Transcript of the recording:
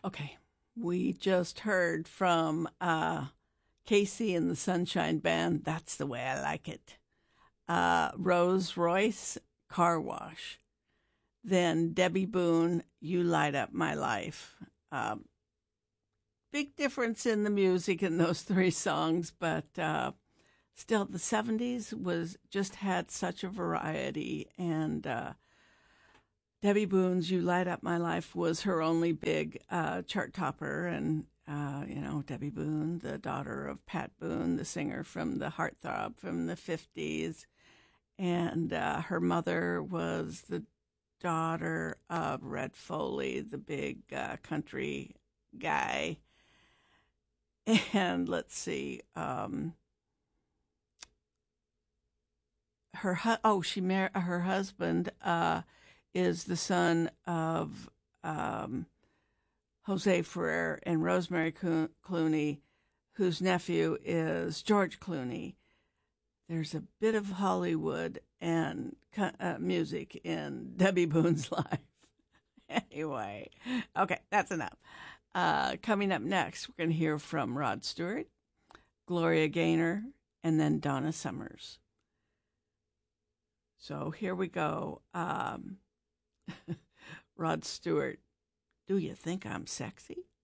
Okay, we just heard from Casey and the Sunshine Band. That's the way I like it. Rose Royce, Car Wash. Then Debbie Boone, You Light Up My Life. Big difference in the music in those three songs, but still the 70s was just had such a variety. And Debbie Boone's You Light Up My Life was her only big chart topper. And, Debbie Boone, the daughter of Pat Boone, the singer from the Heartthrob from the 50s. And her mother was the daughter of Red Foley, the big country guy. And let's see, her husband is the son of Jose Ferrer and Rosemary Clooney, whose nephew is George Clooney. There's a bit of Hollywood and music in Debbie Boone's life. Anyway, okay, that's enough. Coming up next, we're going to hear from Rod Stewart, Gloria Gaynor, and then Donna Summers. So here we go. Rod Stewart, do you think I'm sexy?